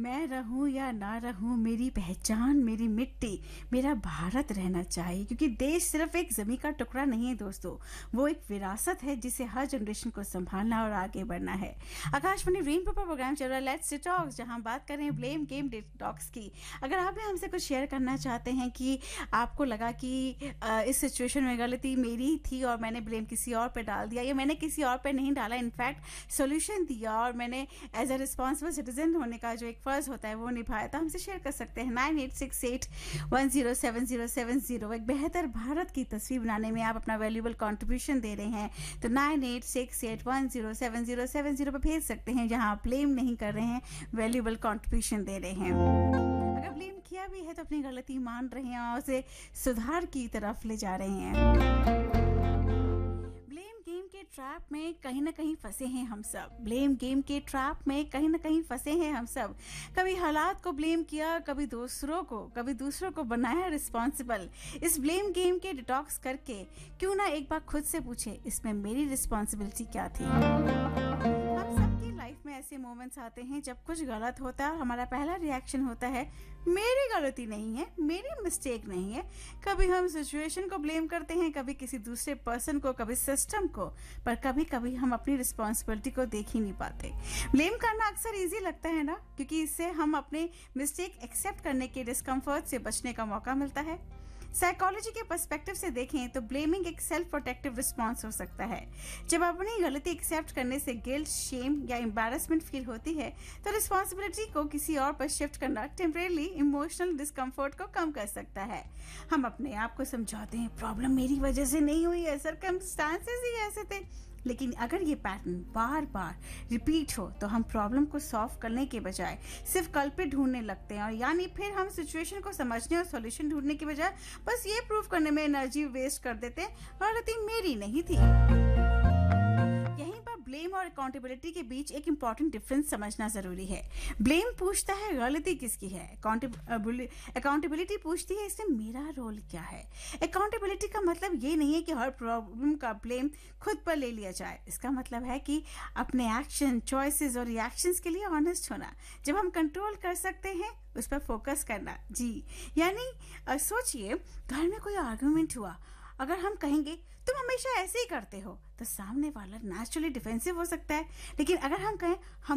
मैं रहूं या ना रहूं, मेरी पहचान मेरी मिट्टी, मेरा भारत रहना चाहिए। क्योंकि देश सिर्फ एक जमीन का टुकड़ा नहीं है दोस्तों, वो एक विरासत है जिसे हर जनरेशन को संभालना और आगे बढ़ना है। आकाशवाणी रेनबो पर प्रोग्राम चल रहा है लेट्स टॉक, जहां बात कर रहे हैं ब्लेम गेम डिटॉक्स की। अगर आप भी हमसे कुछ शेयर करना चाहते हैं कि आपको लगा कि इस सिचुएशन में गलती मेरी थी और मैंने ब्लेम किसी और पे डाल दिया, या मैंने किसी और पे नहीं डाला, इनफैक्ट सोल्यूशन दिया और मैंने एज अ रिस्पॉन्सिबल सिटीजन होने का जो एक फर्ज होता है वो निभाया, तो हमसे शेयर कर सकते हैं 9868107070। एक बेहतर भारत की तस्वीर बनाने में आप अपना वैल्यूएबल कंट्रीब्यूशन दे रहे हैं तो 9868107070 पर भेज सकते हैं, जहां आप ब्लेम नहीं कर रहे हैं, वैल्यूएबल कंट्रीब्यूशन दे रहे हैं। अगर ब्लेम किया भी है तो अपनी गलती मान रहे हैं और उसे सुधार की तरफ ले जा रहे हैं। ब्लेम गेम के ट्रैप में कहीं ना कहीं फंसे हैं हम सब। ब्लेम गेम के ट्रैप में कहीं ना कहीं फंसे हैं हम सब। कभी हालात को ब्लेम किया, कभी दूसरों को बनाया रिस्पॉन्सिबल। इस ब्लेम गेम के डिटॉक्स करके क्यों ना एक बार खुद से पूछे, इसमें मेरी रिस्पॉन्सिबिलिटी क्या थी। हम सबकी लाइफ में ऐसे मोमेंट्स आते हैं जब कुछ गलत होता है और हमारा पहला रिएक्शन होता है मेरी गलती नहीं है, मेरी मिस्टेक नहीं है। कभी हम सिचुएशन को ब्लेम करते हैं, कभी किसी दूसरे पर्सन को, कभी सिस्टम को, पर कभी कभी हम अपनी रिस्पॉन्सिबिलिटी को देख ही नहीं पाते। ब्लेम करना अक्सर इजी लगता है ना, क्योंकि इससे हम अपने मिस्टेक एक्सेप्ट करने के डिस्कम्फर्ट से बचने का मौका मिलता है। साइकोलॉजी के पर्सपेक्टिव से देखें तो ब्लेमिंग एक सेल्फ प्रोटेक्टिव रिस्पॉन्स हो सकता है। जब अपनी गलती एक्सेप्ट करने से गिल्ट, शेम या एम्बैरेसमेंट फील होती है तो रिस्पॉन्सिबिलिटी को किसी और पर शिफ्ट करना टेम्परेरी इमोशनल डिस्कम्फर्ट को कम कर सकता है। हम अपने आप को समझाते हैं प्रॉब्लम मेरी वजह से नहीं हुई है, सर्कमस्टांसेस ही ऐसे थे। लेकिन अगर ये पैटर्न बार बार रिपीट हो तो हम प्रॉब्लम को सॉल्व करने के बजाय सिर्फ कल्प्रिट ढूंढने लगते हैं, और यानी फिर हम सिचुएशन को समझने और सॉल्यूशन ढूंढने के बजाय बस ये प्रूव करने में एनर्जी वेस्ट कर देते हैं गलती मेरी नहीं थी। यहीं पर ब्लेम और अकाउंटेबिलिटी के बीच एक इंपॉर्टेंट डिफरेंस समझना जरूरी है। ब्लेम पूछता है गलती किसकी है, अकाउंटेबिलिटी पूछती है इसमें मेरा रोल क्या है। अकाउंटेबिलिटी का मतलब ये नहीं है कि हर प्रॉब्लम का ब्लेम खुद पर ले लिया जाए। इसका मतलब है कि अपने एक्शन, चॉइसेस और रिएक्शंस के लिए ऑनेस्ट होना। जब हम कंट्रोल कर सकते हैं उस पर फोकस करना। जी, यानी सोचिए घर में कोई आर्गुमेंट हुआ, अगर हम कहेंगे तुम हमेशा ऐसे ही करते हो तो सामने वाला नेचुरली डिफेंसिव हो सकता है। लेकिन अगर हम कहें हम